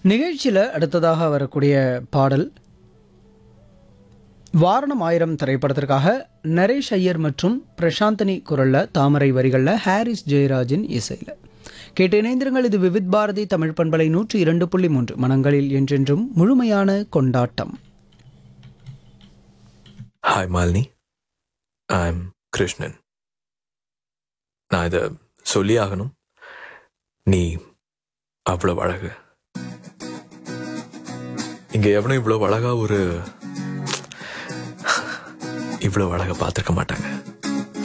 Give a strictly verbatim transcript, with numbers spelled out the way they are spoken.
நிகழ்ச்சியில் அடுத்ததாக வரக்கூடிய பாடல் வாரணம் ஆயிரம் திரைப்படத்திற்காக நரேஷ் ஐயர் மற்றும் பிரசாந்தனி குரலில் தாமரை வரிகளில் ஹாரிஸ் ஜெயராஜின் இசையில் கேட்டு இணைந்திருங்கள். இது விவித் பாரதி தமிழ் பண்பலை நூற்றி இரண்டு புள்ளி மூன்று மனங்களில் என்றென்றும் முழுமையான கொண்டாட்டம். Hi Malini, I'm Krishnan. நான் இதை சொல்லி ஆகணும். நீ அவ்வளவு அழகு. இங்க எவனும் இவ்வளவு அழகா ஒரு இவ்வளவு அழகா பார்த்திருக்க மாட்டாங்க.